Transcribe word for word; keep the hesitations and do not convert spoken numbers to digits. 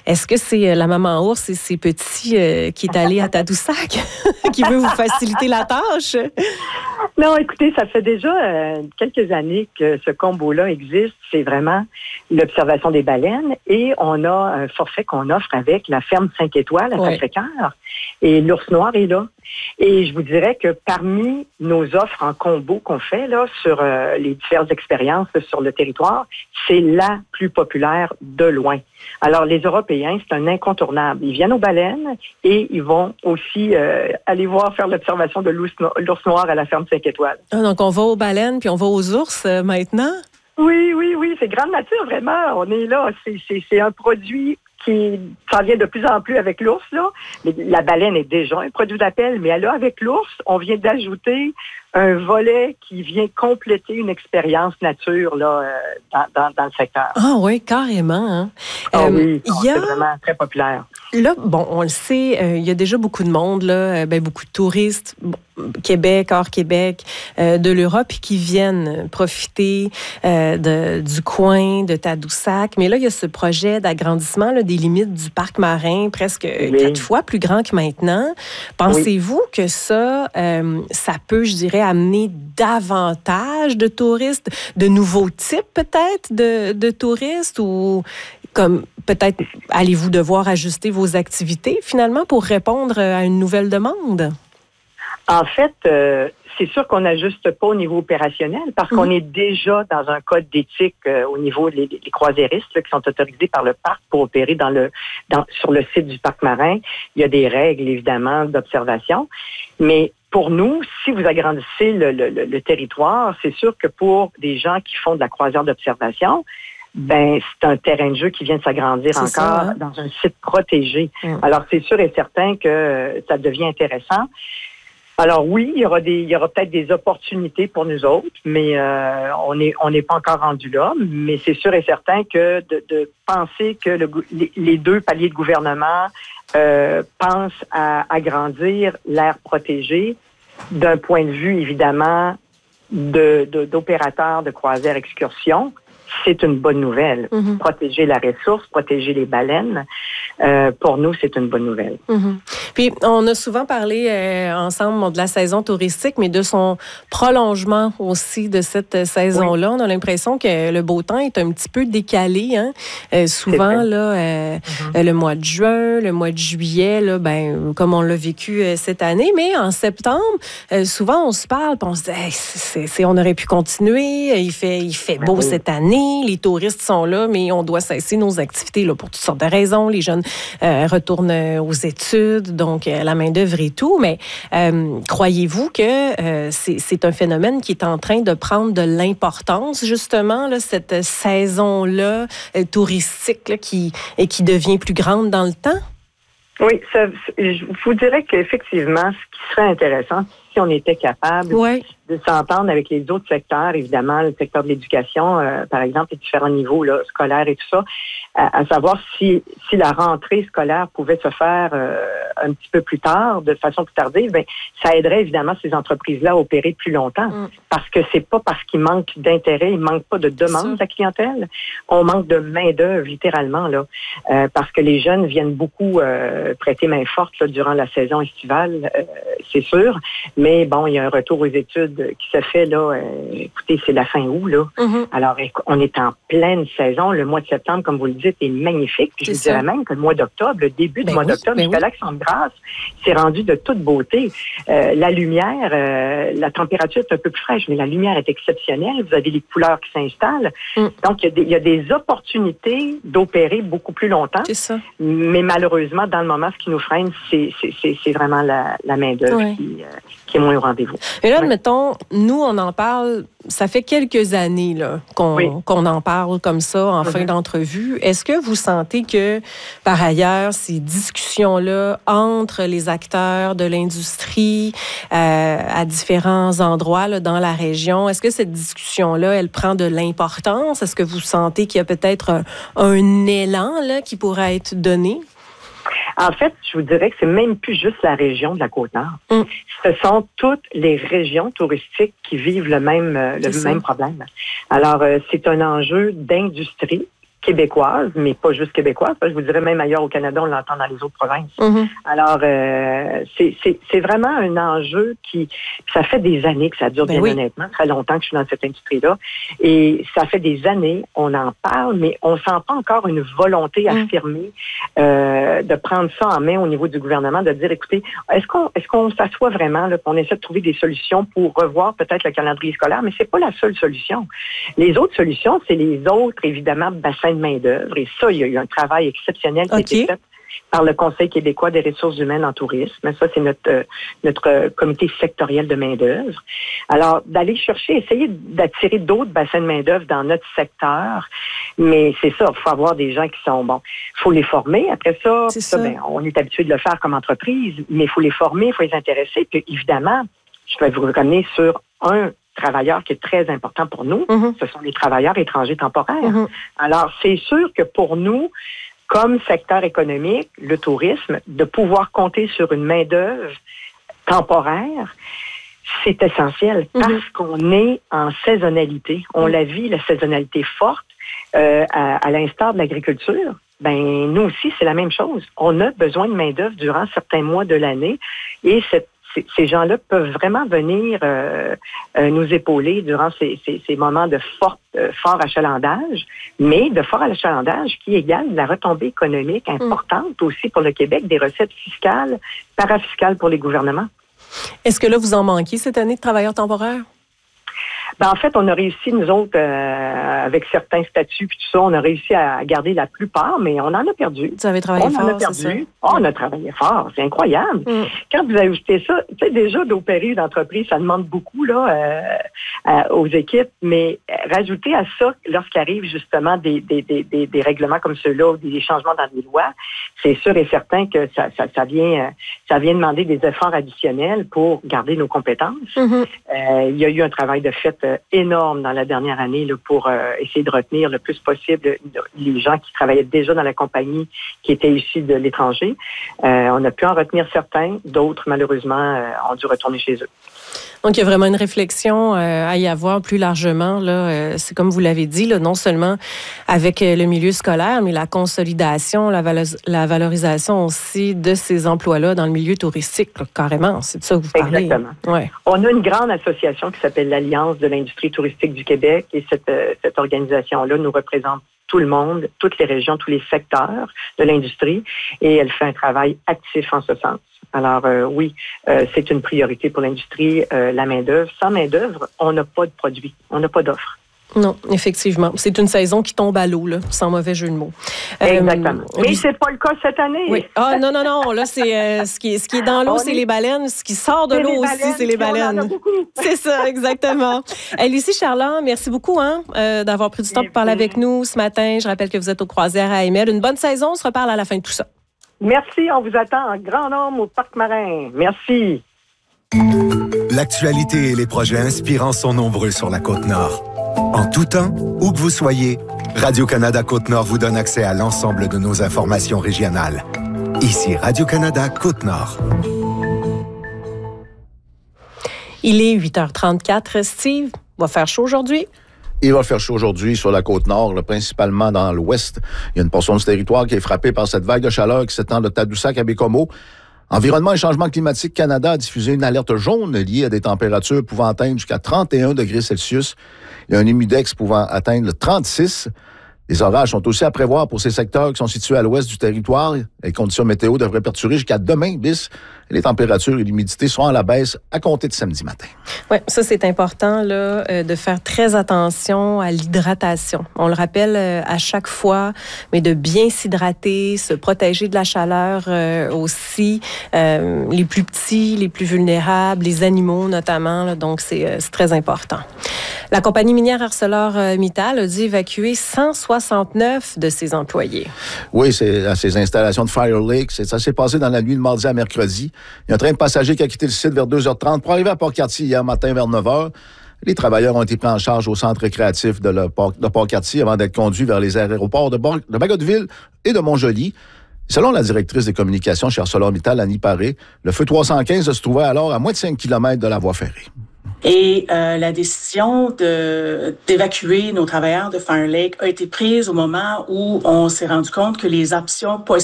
Est-ce que c'est la maman ours et ses petits euh, qui est allée à Tadoussac qui veut vous faciliter la tâche? Non, écoutez, ça fait déjà euh, quelques années que ce combo-là existe. C'est vraiment l'observation des baleines et on a un forfait qu'on offre avec la ferme cinq étoiles à Sacré-Cœur. Et l'ours noir est là. Et je vous dirais que parmi nos offres en combo qu'on fait là sur euh, les diverses expériences là, sur le territoire, c'est la plus populaire de loin. Alors, les Européens, c'est un incontournable. Ils viennent aux baleines et ils vont aussi euh, aller voir faire l'observation de l'ours, no- l'ours noir à la ferme cinq étoiles. Ah, donc, on va aux baleines puis on va aux ours euh, maintenant? Oui, oui, oui, c'est grande nature, vraiment. On est là. C'est, c'est, c'est un produit qui s'en vient de plus en plus avec l'ours, là. Mais la baleine est déjà un produit d'appel, mais là, avec l'ours, on vient d'ajouter un volet qui vient compléter une expérience nature là, euh, dans, dans, dans le secteur. Ah oui, carrément. Hein? Ah euh, oui, non, y a... c'est vraiment très populaire. Là, bon, on le sait, euh, il y a déjà beaucoup de monde, là, euh, ben, beaucoup de touristes, bon, Québec, hors Québec, euh, de l'Europe, qui viennent profiter euh, de, du coin de Tadoussac. Mais là, il y a ce projet d'agrandissement là, des limites du parc marin, presque oui. quatre fois plus grand que maintenant. Pensez-vous oui. que ça, euh, ça peut, je dirais, amener davantage de touristes, de nouveaux types peut-être de, de touristes, ou comme peut-être allez-vous devoir ajuster vos activités finalement pour répondre à une nouvelle demande? En fait, euh, c'est sûr qu'on n'ajuste pas au niveau opérationnel parce mmh. qu'on est déjà dans un code d'éthique euh, au niveau des, des croisiéristes là, qui sont autorisés par le parc pour opérer dans le dans, sur le site du parc marin. Il y a des règles, évidemment, d'observation. Mais pour nous, si vous agrandissez le, le, le, le territoire, c'est sûr que pour des gens qui font de la croisière d'observation, ben c'est un terrain de jeu qui vient de s'agrandir c'est encore ça, hein? Dans un site protégé. Mmh. Alors, c'est sûr et certain que ça devient intéressant. Alors oui, il y aura des, il y aura peut-être des opportunités pour nous autres, mais euh, on est, on n'est pas encore rendu là. Mais c'est sûr et certain que de, de penser que le, les, les deux paliers de gouvernement euh, pensent à agrandir l'aire protégée d'un point de vue évidemment de, de d'opérateurs de croisière excursion. C'est une bonne nouvelle. Mm-hmm. Protéger la ressource, protéger les baleines, euh, pour nous, c'est une bonne nouvelle. Mm-hmm. Puis, on a souvent parlé euh, ensemble bon, de la saison touristique, mais de son prolongement aussi de cette saison-là. Oui. On a l'impression que le beau temps est un petit peu décalé. Hein? Euh, souvent, là, euh, mm-hmm. le mois de juin, le mois de juillet, là, ben, comme on l'a vécu euh, cette année, mais en septembre, euh, souvent, on se parle, puis on se dit, hey, c'est, c'est, on aurait pu continuer, il fait, il fait beau oui. cette année. Les touristes sont là, mais on doit cesser nos activités là, pour toutes sortes de raisons. Les jeunes euh, retournent aux études, donc euh, la main-d'œuvre et tout. Mais euh, croyez-vous que euh, c'est, c'est un phénomène qui est en train de prendre de l'importance, justement, là, cette saison-là euh, touristique là, qui, et qui devient plus grande dans le temps? Oui, ça, je vous dirais qu'effectivement, ce qui serait intéressant, si on était capable ouais. de s'entendre avec les autres secteurs, évidemment, le secteur de l'éducation, euh, par exemple, les différents niveaux là, scolaires et tout ça, à, à savoir si, si la rentrée scolaire pouvait se faire euh, un petit peu plus tard, de façon plus tardive, ben, ça aiderait évidemment ces entreprises-là à opérer plus longtemps. Mm. Parce que c'est pas parce qu'il manque d'intérêt, il manque pas de demande de la clientèle, on manque de main-d'œuvre, littéralement, là. Euh, parce que les jeunes viennent beaucoup euh, prêter main forte là, durant la saison estivale, euh, c'est sûr. Mais bon, il y a un retour aux études qui se fait, là, euh, écoutez, c'est la fin août, là. Mm-hmm. Alors, on est en pleine saison. Le mois de septembre, comme vous le dites, est magnifique. Puis je vous dirais même que le mois d'octobre, le début ben du mois oui, d'octobre, ben jusqu'à oui. l'Action de grâce, c'est rendu de toute beauté. Euh, la lumière, euh, la température est un peu plus fraîche, mais la lumière est exceptionnelle. Vous avez les couleurs qui s'installent. Mm. Donc, il y, a des, il y a des opportunités d'opérer beaucoup plus longtemps. C'est ça. Mais malheureusement, dans le moment, ce qui nous freine, c'est, c'est, c'est, c'est vraiment la, la main-d'œuvre oui. qui, euh, qui est moins au rendez-vous. Et là, oui. mettons, nous, on en parle, ça fait quelques années là, qu'on, oui. qu'on en parle comme ça en mm-hmm. fin d'entrevue. Est-ce que vous sentez que, par ailleurs, ces discussions-là entre les acteurs de l'industrie euh, à différents endroits là, dans la région, est-ce que cette discussion-là, elle prend de l'importance? Est-ce que vous sentez qu'il y a peut-être un, un élan là, qui pourrait être donné? En fait, je vous dirais que c'est même plus juste la région de la Côte-Nord. Mm. Ce sont toutes les régions touristiques qui vivent le même, le même problème. Alors, euh, c'est un enjeu d'industrie québécoise, mais pas juste québécoise. Je vous dirais même ailleurs au Canada, on l'entend dans les autres provinces. Mm-hmm. Alors, euh, c'est, c'est, c'est vraiment un enjeu qui, ça fait des années que ça dure, ben bien oui. honnêtement, très longtemps que je suis dans cette industrie-là, et ça fait des années, on en parle, mais on sent pas encore une volonté mm. affirmée euh, de prendre ça en main au niveau du gouvernement, de dire, écoutez, est-ce qu'on, est-ce qu'on s'assoit vraiment, là, qu'on essaie de trouver des solutions pour revoir peut-être le calendrier scolaire, mais c'est pas la seule solution. Les autres solutions, c'est les autres, évidemment, bassins de main-d'œuvre. Et ça, il y a eu un travail exceptionnel qui okay. a été fait par le Conseil québécois des ressources humaines en tourisme. Ça, c'est notre euh, notre euh, comité sectoriel de main-d'œuvre. Alors, d'aller chercher, essayer d'attirer d'autres bassins de main-d'œuvre dans notre secteur. Mais c'est ça, il faut avoir des gens qui sont bons. Il faut les former. Après ça, ça, ça. Ben, on est habitué de le faire comme entreprise, mais il faut les former, il faut les intéresser. Puis évidemment, je vais vous ramener sur un travailleur qui est très important pour nous, mm-hmm. ce sont les travailleurs étrangers temporaires. Mm-hmm. Alors, c'est sûr que pour nous, comme secteur économique, le tourisme, de pouvoir compter sur une main-d'œuvre temporaire, c'est essentiel mm-hmm. parce qu'on est en saisonnalité. On mm-hmm. la vit, la saisonnalité forte, euh, à, à l'instar de l'agriculture. Ben, nous aussi, c'est la même chose. On a besoin de main-d'œuvre durant certains mois de l'année et cette ces gens-là peuvent vraiment venir euh, euh, nous épauler durant ces, ces, ces moments de fort, euh, fort achalandage, mais de fort achalandage qui égale la retombée économique importante mmh. aussi pour le Québec, des recettes fiscales, parafiscales pour les gouvernements. Est-ce que là, vous en manquez cette année de travailleurs temporaires? Ben, en fait, on a réussi, nous autres, euh, avec certains statuts puis tout ça, on a réussi à garder la plupart, mais on en a perdu. Vous avez travaillé on fort, en a perdu. Oh, on a travaillé fort, c'est incroyable. Mm. Quand vous ajoutez ça, tu sais, déjà, d'opérer une entreprise, ça demande beaucoup là euh, euh, aux équipes, mais rajouter à ça, lorsqu'arrive justement des, des, des, des, des règlements comme ceux-là, ou des changements dans les lois, c'est sûr et certain que ça, ça, ça, vient, ça vient demander des efforts additionnels pour garder nos compétences. Mm-hmm. Euh, il y a eu un travail de fait énorme dans la dernière année là, pour euh, essayer de retenir le plus possible les gens qui travaillaient déjà dans la compagnie qui étaient issus de l'étranger. Euh, on a pu en retenir certains, d'autres malheureusement euh, ont dû retourner chez eux. Donc, il y a vraiment une réflexion euh, à y avoir plus largement. Là, euh, c'est comme vous l'avez dit, là, non seulement avec euh, le milieu scolaire, mais la consolidation, la, valo- la valorisation aussi de ces emplois-là dans le milieu touristique, là, carrément. C'est de ça que vous parlez. Exactement. Ouais. On a une grande association qui s'appelle l'Alliance de l'industrie touristique du Québec et cette, euh, cette organisation-là nous représente tout le monde, toutes les régions, tous les secteurs de l'industrie et elle fait un travail actif en ce sens. Alors euh, oui, euh, c'est une priorité pour l'industrie, euh, la main-d'œuvre. Sans main-d'œuvre, on n'a pas de produit, on n'a pas d'offre. Non, effectivement. C'est une saison qui tombe à l'eau, là, sans mauvais jeu de mots. Exactement. Euh, Mais lui... c'est pas le cas cette année. Oui. Ah non, non, non. Là, c'est euh, ce, qui est, ce qui est dans l'eau, on c'est est... les baleines. Ce qui sort de c'est l'eau aussi, c'est les baleines. C'est ça, exactement. hey, Lucie Charland, merci beaucoup hein, euh, d'avoir pris du temps pour parler avec nous ce matin. Je rappelle que vous êtes aux croisières à Emel. Une bonne saison. On se reparle à la fin de tout ça. Merci. On vous attend en grand nombre au Parc Marin. Merci. L'actualité et les projets inspirants sont nombreux sur la Côte-Nord. En tout temps, où que vous soyez, Radio-Canada Côte-Nord vous donne accès à l'ensemble de nos informations régionales. Ici Radio-Canada Côte-Nord. Il est huit heures trente-quatre. Steve, va faire chaud aujourd'hui? Il va faire chaud aujourd'hui sur la Côte-Nord, là, principalement dans l'ouest. Il y a une portion du territoire qui est frappée par cette vague de chaleur qui s'étend de Tadoussac à Bécomo. Environnement et changement climatique Canada a diffusé une alerte jaune liée à des températures pouvant atteindre jusqu'à trente et un degrés Celsius. Il y a un humidex pouvant atteindre le trente-six. Les orages sont aussi à prévoir pour ces secteurs qui sont situés à l'ouest du territoire. Les conditions météo devraient perdurer jusqu'à demain bis. Les températures et l'humidité seront à la baisse à compter de samedi matin. Oui, ça c'est important là, euh, de faire très attention à l'hydratation. On le rappelle euh, à chaque fois, mais de bien s'hydrater, se protéger de la chaleur euh, aussi. Euh, les plus petits, les plus vulnérables, les animaux notamment. Là, donc c'est, euh, c'est très important. La compagnie minière ArcelorMittal a dû évacuer cent soixante-neuf de ses employés. Oui, c'est à ces installations de Fire Lake. C'est, ça s'est passé dans la nuit de mardi à mercredi. Il y a un train de passagers qui a quitté le site vers deux heures trente pour arriver à Port-Cartier hier matin vers neuf heures. Les travailleurs ont été pris en charge au centre récréatif de, le port, de Port-Cartier avant d'être conduits vers les aéroports de, Bar- de Bagotville et de Montjoly. Selon la directrice des communications chez ArcelorMittal, Annie Paré, le feu trois cent quinze se trouvait alors à moins de cinq kilomètres de la voie ferrée. Et euh, la décision de d'évacuer nos travailleurs de Fire Lake a été prise au moment où on s'est rendu compte que les options possibles